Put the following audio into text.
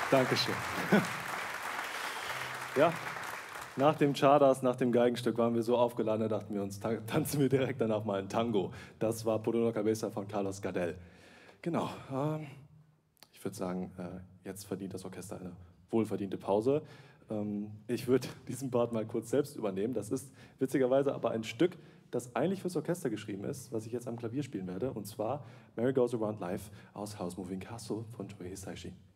Dankeschön. Ja, nach dem Czadas, nach dem Geigenstück waren wir so aufgeladen, da dachten wir uns, tanzen wir direkt danach mal ein Tango. Das war Por una Cabeza von Carlos Gardel. Genau, ich würde sagen, jetzt verdient das Orchester eine wohlverdiente Pause. Ich würde diesen Part mal kurz selbst übernehmen. Das ist witzigerweise aber ein Stück, das eigentlich fürs Orchester geschrieben ist, was ich jetzt am Klavier spielen werde, und zwar Mary Goes Around Life aus House Moving Castle von Joe Hisaishi.